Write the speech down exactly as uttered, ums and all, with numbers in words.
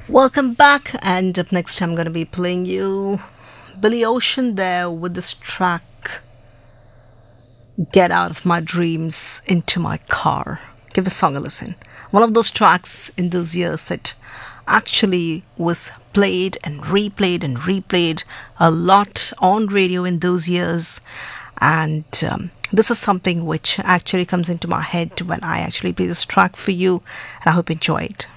Welcome back, and up next, I'm going to be playing you Billy Ocean there with this track Get Out of My Dreams Into My Car. Give the song a listen. One of those tracks in those years that actually was played and replayed and replayed a lot on radio in those years. And um, this is something which actually comes into my head when I actually play this track for you, and I hope you enjoy it.